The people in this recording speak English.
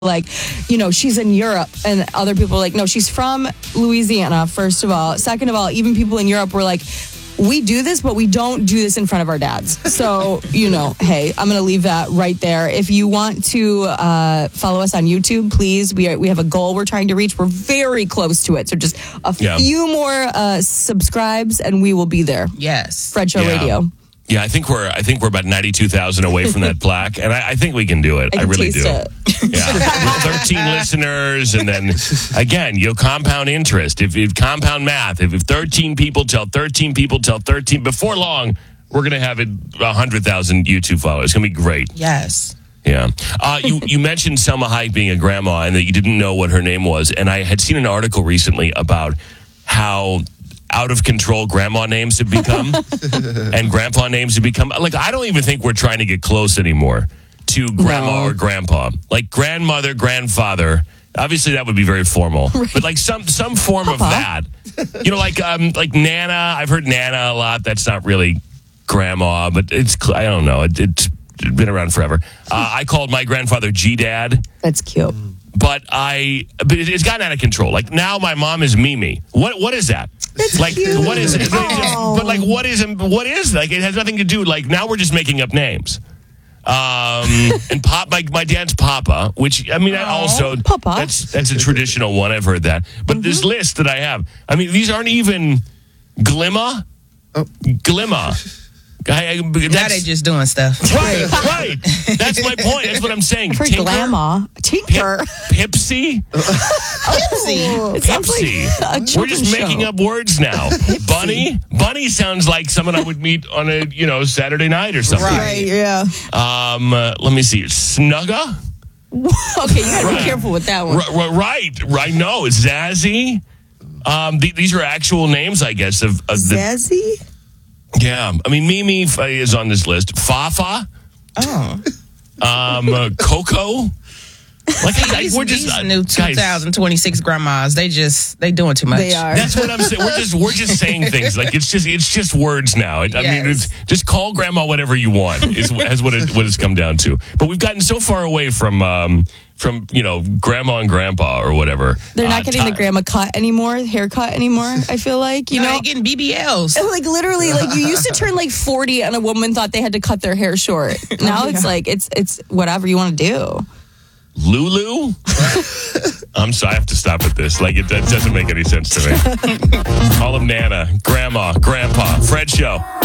like, she's in Europe, and other people are like, no, she's from Louisiana, first of all. Second of all, even people in Europe were like, we do this, but we don't do this in front of our dads. So, hey, I'm going to leave that right there. If you want to follow us on YouTube, please, we have a goal we're trying to reach. We're very close to it. So just a few more subscribes and we will be there. Yes. Fred Show Radio. Yeah, I think we're about 92,000 away from that plaque, and I think we can do it. I really do. It. Yeah, with 13 listeners, and then again, compound interest. If compound math, if 13 people tell 13 people tell 13, before long, we're gonna have 100,000 YouTube followers. It's gonna be great. Yes. Yeah. You mentioned Selma Hayek being a grandma, and that you didn't know what her name was, and I had seen an article recently about how out of control grandma names have become and grandpa names have become. Like, I don't even think we're trying to get close anymore to grandma or grandpa. Like grandmother, grandfather. Obviously that would be very formal. Right. But like some form of that. Like Nana. I've heard Nana a lot. That's not really grandma, but I don't know. It's been around forever. I called my grandfather G-Dad. That's cute. But it's gotten out of control. Like now my mom is Mimi. What is that? That's like cute. What is it? But like what is like it has nothing to do, like now we're just making up names. And my dad's Papa, which also Papa. That's a traditional one. I've heard that. But this list that I have, these aren't even Glimma. Glimma. Now they just doing stuff. Right. That's my point. That's what I'm saying. For Glamma. Tinker. Pipsy. Pipsy. We're just making up words now. Bunny. Bunny sounds like someone I would meet on a Saturday night or something. Right, yeah. Let me see. Snugga. Okay, you gotta be careful with that one. Right. No, it's Zazzy. These are actual names, I guess, of Zazzy? Yeah, Mimi is on this list. Fafa. Oh. Coco. We're just new 2026 grandmas. They doing too much. They are. That's what I'm saying. We're just saying things like it's just words now. It's just call grandma whatever you want. Is what it's come down to. But we've gotten so far away from grandma and grandpa or whatever. They're not getting the grandma haircut anymore. I feel like they're getting BBLs. Like literally, you used to turn 40 and a woman thought they had to cut their hair short. Now it's like it's whatever you want to do. Lulu? I'm sorry, I have to stop at this. That doesn't make any sense to me. Call them Nana, Grandma, Grandpa. Fred Show.